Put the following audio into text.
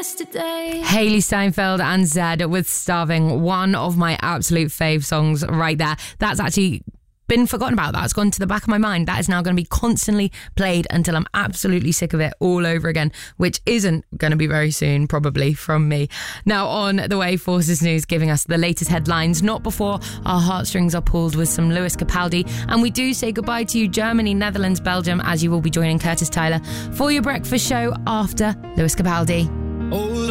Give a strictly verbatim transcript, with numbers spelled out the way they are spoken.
yesterday. Hayley Steinfeld and Zed with Starving, one of my absolute fave songs right there. That's actually been forgotten about. That's gone to the back of my mind. That is now going to be constantly played until I'm absolutely sick of it all over again, which isn't going to be very soon, probably, from me. Now, on the way, Forces News giving us the latest headlines, not before our heartstrings are pulled with some Lewis Capaldi. And we do say goodbye to you, Germany, Netherlands, Belgium, as you will be joining Curtis Tyler for your breakfast show after Lewis Capaldi. Oh,